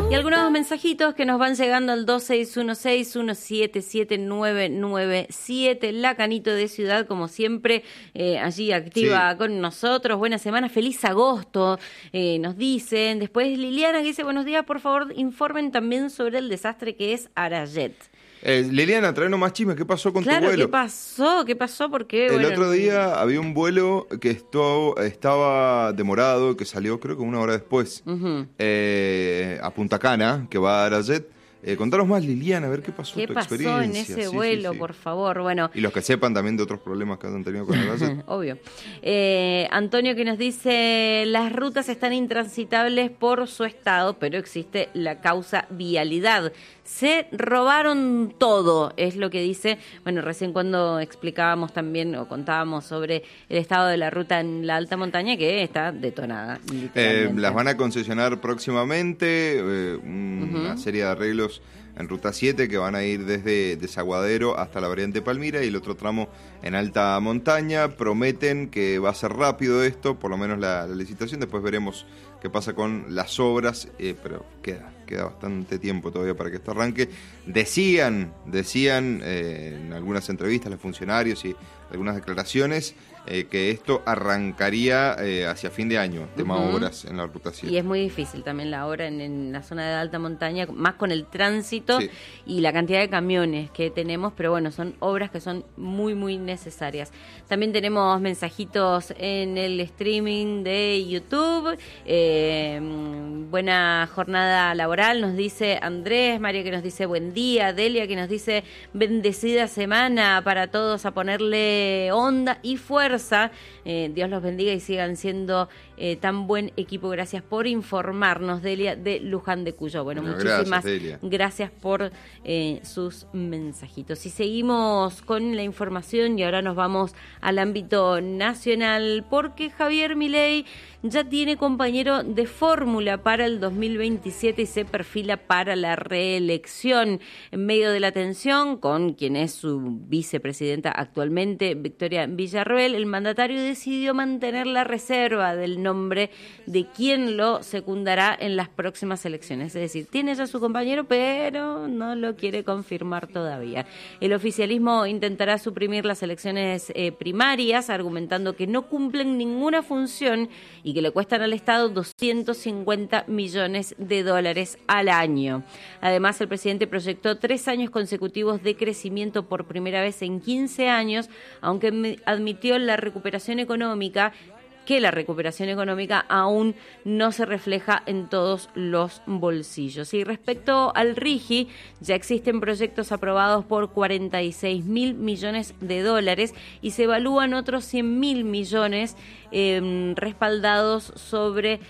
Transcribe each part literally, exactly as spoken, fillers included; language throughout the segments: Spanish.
Y algunos mensajitos que nos van llegando al dos seis uno seis, uno siete siete, nueve nueve siete. La Canito de Ciudad, como siempre, eh, allí activa sí. con nosotros. Buena semana, feliz agosto, eh, nos dicen. Después Liliana que dice, buenos días, por favor, informen también sobre el desastre que es Arayet. Eh, Liliana, traenos más chismes. ¿Qué pasó con claro, tu vuelo? ¿qué pasó? ¿Qué pasó? Porque el bueno, otro día había un vuelo que esto, estaba demorado, que salió creo que una hora después, uh-huh. eh, a Punta Cana, que va a Arayet. Eh, contanos más, Liliana, a ver qué pasó, ¿Qué tu pasó experiencia. en ese sí, vuelo, sí, sí. por favor? Bueno. Y los que sepan también de otros problemas que han tenido con Arayet. Obvio. Eh, Antonio que nos dice, las rutas están intransitables por su estado, pero existe la causa vialidad. Se robaron todo, es lo que dice. Bueno, recién cuando explicábamos también o contábamos sobre el estado de la ruta en la alta montaña, que está detonada. Eh, las van a concesionar próximamente, eh, una uh-huh. serie de arreglos en Ruta siete que van a ir desde Desaguadero hasta la variante Palmira y el otro tramo en alta montaña. Prometen que va a ser rápido esto, por lo menos la, la licitación. Después veremos qué pasa con las obras, eh, pero queda, queda bastante tiempo todavía para que esto arranque. Decían, decían eh, en algunas entrevistas los funcionarios y algunas declaraciones eh, que esto arrancaría eh, hacia fin de año, tema uh-huh. obras en la Ruta siete. Y es muy difícil también la obra en, en la zona de alta montaña, más con el tránsito sí. y la cantidad de camiones que tenemos, pero bueno, son obras que son muy, muy necesarias. También tenemos mensajitos en el streaming de YouTube. Eh, buena jornada laboral, nos dice Andrés, María que nos dice buen día, Delia que nos dice bendecida semana para todos, a ponerle onda y fuerza. Eh, Dios los bendiga y sigan siendo eh, tan buen equipo. Gracias por informarnos, Delia de Luján de Cuyo. Bueno, bueno muchísimas gracias, gracias por eh, sus mensajitos. Y seguimos con la información y ahora nos vamos al ámbito nacional porque Javier Milei ya tiene compañero de fórmula para el dos mil veintisiete y se perfila para la reelección. En medio de la tensión con quien es su vicepresidenta actualmente, Victoria Villarroel, el mandatario decidió mantener la reserva del nombre de quien lo secundará en las próximas elecciones. Es decir, tiene ya su compañero, pero no lo quiere confirmar todavía. El oficialismo intentará suprimir las elecciones eh, primarias, argumentando que no cumplen ninguna función y que le cuestan al Estado doscientos cincuenta millones de dólares al año. Además, el presidente proyectó tres años consecutivos de crecimiento por primera vez en quince años, aunque admitió la recuperación económica que la recuperación económica aún no se refleja en todos los bolsillos. Y respecto al RIGI, ya existen proyectos aprobados por cuarenta y seis mil millones de dólares y se evalúan otros cien mil millones eh, respaldados sobre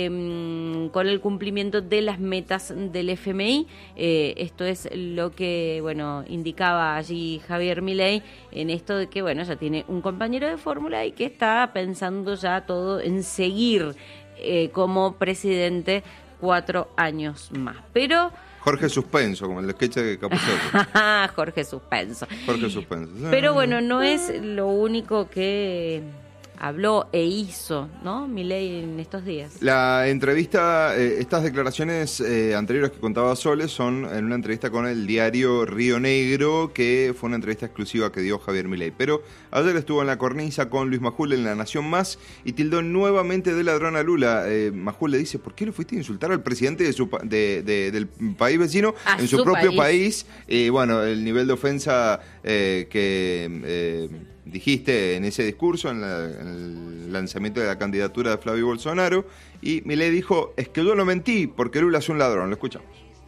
Eh, con el cumplimiento de las metas del F M I. Eh, esto es lo que, bueno, indicaba allí Javier Milei en esto de que, bueno, ya tiene un compañero de fórmula y que está pensando ya todo en seguir eh, como presidente cuatro años más. Pero Jorge Suspenso, como el sketch de Capusotto. Jorge Suspenso. Jorge Suspenso. Pero bueno, no es lo único que habló e hizo, ¿no? Milei en estos días. La entrevista, eh, estas declaraciones eh, anteriores que contaba Sole son en una entrevista con el diario Río Negro, que fue una entrevista exclusiva que dio Javier Milei. Pero ayer estuvo en la cornisa con Luis Majul en La Nación Más y tildó nuevamente de ladrón a Lula. Eh, Majul le dice, ¿por qué le fuiste a insultar al presidente de su, de, de, del país vecino a en su, su propio país? país? Y bueno, el nivel de ofensa eh, que Eh, dijiste en ese discurso, en, la, en el lanzamiento de la candidatura de Flavio Bolsonaro, y Milei dijo, es que yo no mentí, porque Lula es un ladrón. Lo escuchamos.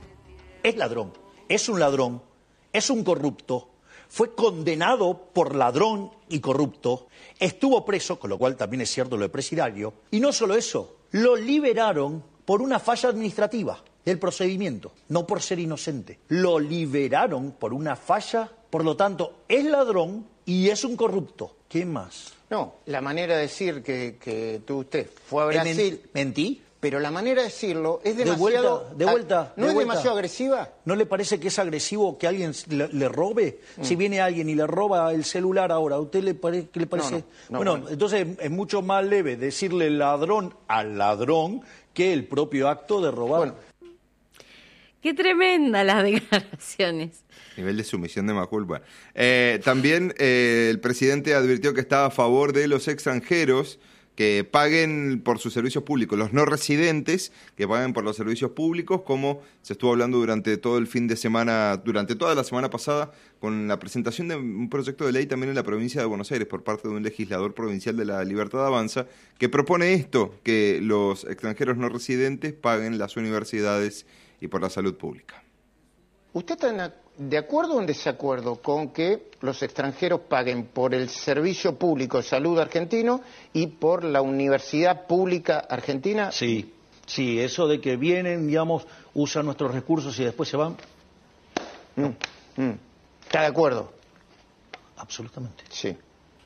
Es ladrón, es un ladrón, es un corrupto, fue condenado por ladrón y corrupto, estuvo preso, con lo cual también es cierto lo de presidiario, y no solo eso, lo liberaron por una falla administrativa del procedimiento, no por ser inocente. Lo liberaron por una falla, por lo tanto, es ladrón y es un corrupto. ¿Qué más? No, la manera de decir que, que tú usted fue a Brasil... ¿Mentí? Pero la manera de decirlo es demasiado... De vuelta, de vuelta. ¿No de es vuelta. demasiado agresiva? ¿No le parece que es agresivo que alguien le, le robe? Mm. Si viene alguien y le roba el celular ahora, ¿a usted le pare, qué le parece? No, no, no, bueno, bueno, entonces es mucho más leve decirle ladrón al ladrón que el propio acto de robar. Bueno. Qué tremenda las declaraciones. Nivel de sumisión de Majul. Bueno. Eh, también eh, el presidente advirtió que estaba a favor de los extranjeros que paguen por sus servicios públicos, los no residentes que paguen por los servicios públicos, como se estuvo hablando durante todo el fin de semana, durante toda la semana pasada, con la presentación de un proyecto de ley también en la provincia de Buenos Aires por parte de un legislador provincial de la Libertad Avanza, que propone esto, que los extranjeros no residentes paguen las universidades y por la salud pública. ¿Usted está de acuerdo o en desacuerdo con que los extranjeros paguen por el servicio público de salud argentino y por la universidad pública argentina? Sí, sí, eso de que vienen, digamos, usan nuestros recursos y después se van. Mm, mm. ¿Está de acuerdo? Absolutamente. Sí.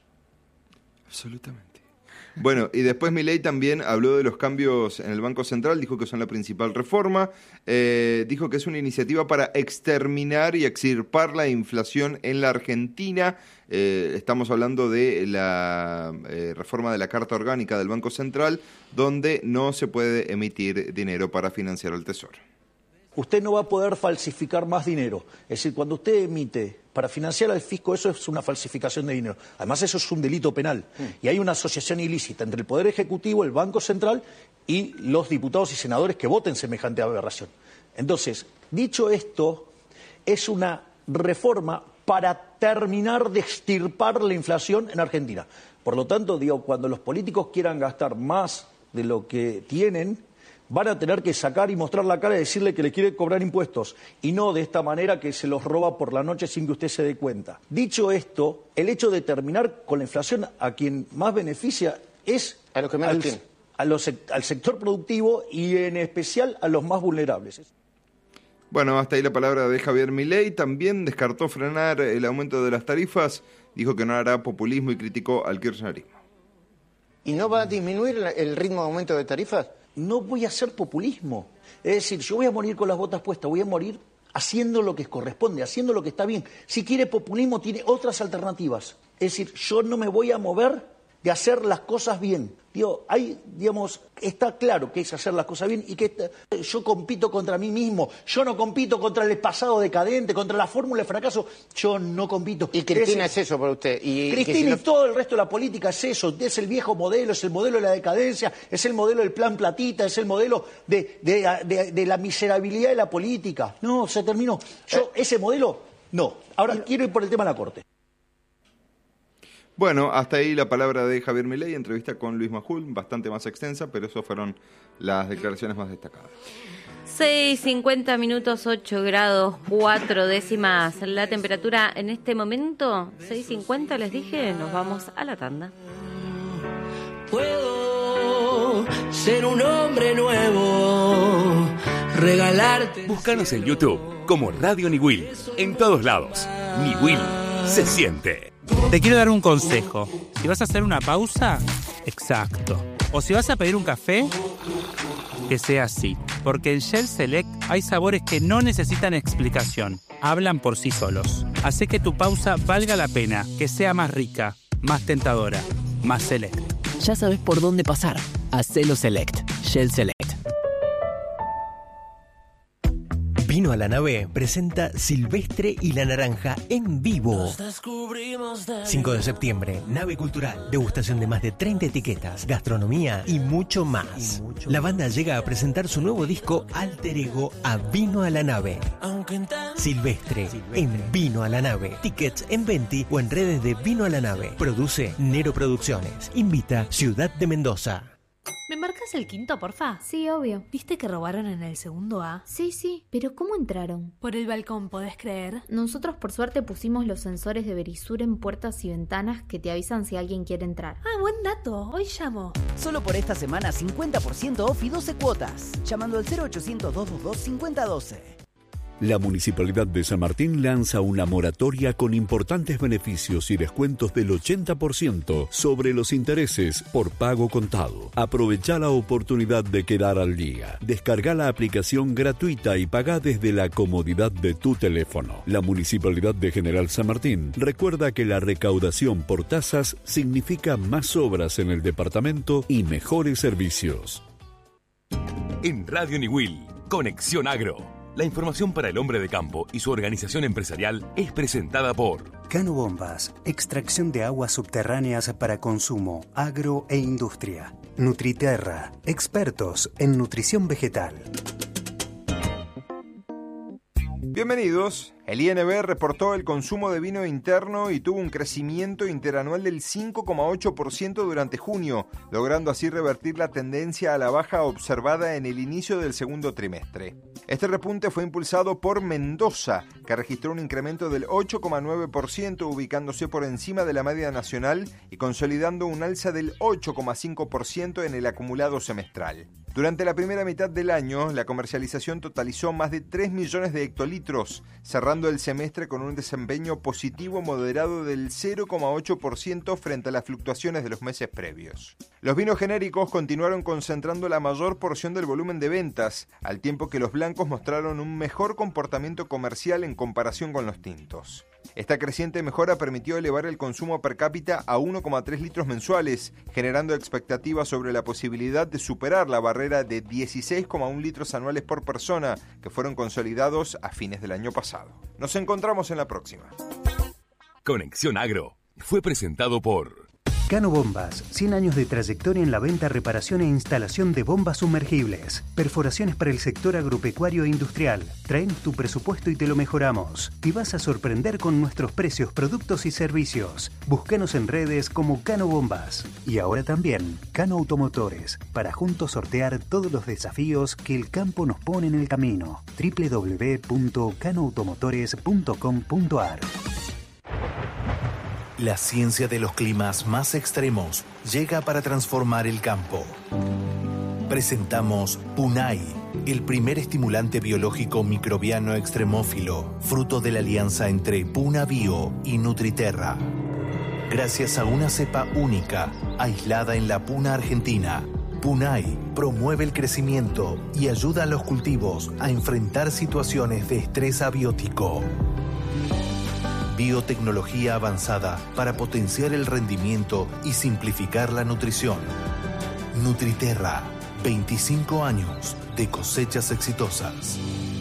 Absolutamente. Bueno, y después Milei también habló de los cambios en el Banco Central, dijo que son la principal reforma, eh, dijo que es una iniciativa para exterminar y extirpar la inflación en la Argentina. Eh, estamos hablando de la eh, reforma de la Carta Orgánica del Banco Central, donde no se puede emitir dinero para financiar el Tesoro. Usted no va a poder falsificar más dinero. Es decir, cuando usted emite para financiar al fisco, eso es una falsificación de dinero. Además, eso es un delito penal. Mm. Y hay una asociación ilícita entre el Poder Ejecutivo, el Banco Central y los diputados y senadores que voten semejante aberración. Entonces, dicho esto, es una reforma para terminar de extirpar la inflación en Argentina. Por lo tanto, digo, cuando los políticos quieran gastar más de lo que tienen, van a tener que sacar y mostrar la cara y decirle que le quiere cobrar impuestos, y no de esta manera que se los roba por la noche sin que usted se dé cuenta. Dicho esto, el hecho de terminar con la inflación a quien más beneficia es a los que menos al, tienen. A los, al sector productivo y en especial a los más vulnerables. Bueno, hasta ahí la palabra de Javier Milei. También descartó frenar el aumento de las tarifas, dijo que no hará populismo y criticó al kirchnerismo. ¿Y no va a disminuir el ritmo de aumento de tarifas? No voy a hacer populismo. Es decir, yo voy a morir con las botas puestas, voy a morir haciendo lo que corresponde, haciendo lo que está bien. Si quiere populismo, tiene otras alternativas. Es decir, yo no me voy a mover de hacer las cosas bien. Digo, hay, digamos, está claro que es hacer las cosas bien y que yo compito contra mí mismo. Yo no compito contra el pasado decadente, contra la fórmula de fracaso. Yo no compito. Y Cristina es, es eso para usted. Y Cristina si no... y todo el resto de la política es eso. Es el viejo modelo, es el modelo de la decadencia, es el modelo del plan platita, es el modelo de, de, de, de la miserabilidad de la política. No, se terminó. Yo, ese modelo, no. Ahora y... quiero ir por el tema de la Corte. Bueno, hasta ahí la palabra de Javier Milei, entrevista con Luis Majul, bastante más extensa, pero esas fueron las declaraciones más destacadas. seis, cincuenta minutos, ocho grados, cuatro décimas. La temperatura en este momento, seis cincuenta, les dije, nos vamos a la tanda. Puedo ser un hombre nuevo, regalarte... Búscanos en YouTube como Radio Niwil, en todos lados. Niwil se siente. Te quiero dar un consejo. Si vas a hacer una pausa, exacto. O si vas a pedir un café, que sea así. Porque en Shell Select hay sabores que no necesitan explicación. Hablan por sí solos. Hace que tu pausa valga la pena, que sea más rica, más tentadora, más select. Ya sabes por dónde pasar. Hacelo Select. Shell Select. Vino a la Nave presenta Silvestre y la Naranja en vivo. cinco de septiembre, Nave Cultural, degustación de más de treinta etiquetas, gastronomía y mucho más. Y mucho la banda llega a presentar su nuevo disco Alter Ego a Vino a la Nave. Silvestre, Silvestre en Vino a la Nave. Tickets en Venti o en redes de Vino a la Nave. Produce Nero Producciones. Invita Ciudad de Mendoza. ¿Me marcas el quinto, porfa? Sí, obvio. ¿Viste que robaron en el segundo A? Sí, sí. ¿Pero cómo entraron? Por el balcón, ¿podés creer? Nosotros, por suerte, pusimos los sensores de Verisur en puertas y ventanas que te avisan si alguien quiere entrar. Ah, buen dato. Hoy llamo. Solo por esta semana, cincuenta por ciento off y doce cuotas. Llamando al cero ochocientos, doscientos veintidós, cincuenta doce. La Municipalidad de San Martín lanza una moratoria con importantes beneficios y descuentos del ochenta por ciento sobre los intereses por pago contado. Aprovecha la oportunidad de quedar al día. Descarga la aplicación gratuita y paga desde la comodidad de tu teléfono. La Municipalidad de General San Martín recuerda que la recaudación por tasas significa más obras en el departamento y mejores servicios. En Radio Niwil, Conexión Agro. La información para el hombre de campo y su organización empresarial es presentada por Cano Bombas, extracción de aguas subterráneas para consumo, agro e industria. Nutriterra, expertos en nutrición vegetal. Bienvenidos. El I N B reportó el consumo de vino interno y tuvo un crecimiento interanual del cinco coma ocho por ciento durante junio, logrando así revertir la tendencia a la baja observada en el inicio del segundo trimestre. Este repunte fue impulsado por Mendoza, que registró un incremento del ocho coma nueve por ciento, ubicándose por encima de la media nacional y consolidando un alza del ocho coma cinco por ciento en el acumulado semestral. Durante la primera mitad del año, la comercialización totalizó más de tres millones de hectolitros, cerrando el semestre con un desempeño positivo moderado del cero coma ocho por ciento frente a las fluctuaciones de los meses previos. Los vinos genéricos continuaron concentrando la mayor porción del volumen de ventas, al tiempo que los blancos mostraron un mejor comportamiento comercial en comparación con los tintos. Esta creciente mejora permitió elevar el consumo per cápita a uno coma tres litros mensuales, generando expectativas sobre la posibilidad de superar la barrera de dieciséis coma uno litros anuales por persona, que fueron consolidados a fines del año pasado. Nos encontramos en la próxima. Conexión Agro fue presentado por Cano Bombas, cien años de trayectoria en la venta, reparación e instalación de bombas sumergibles. Perforaciones para el sector agropecuario e industrial. Traen tu presupuesto y te lo mejoramos. Te vas a sorprender con nuestros precios, productos y servicios. Búscanos en redes como Cano Bombas. Y ahora también Cano Automotores, para juntos sortear todos los desafíos que el campo nos pone en el camino. doble u doble u doble u punto cano automotores punto com punto a r. La ciencia de los climas más extremos llega para transformar el campo. Presentamos Punai, el primer estimulante biológico microbiano extremófilo, fruto de la alianza entre Puna Bio y Nutriterra. Gracias a una cepa única, aislada en la Puna Argentina, Punai promueve el crecimiento y ayuda a los cultivos a enfrentar situaciones de estrés abiótico. Biotecnología avanzada para potenciar el rendimiento y simplificar la nutrición. Nutriterra, veinticinco años de cosechas exitosas.